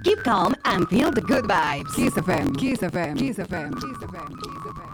Keep calm and feel the good vibes. Kiss FM, Kiss FM, Kiss FM, Kiss FM, Kiss FM.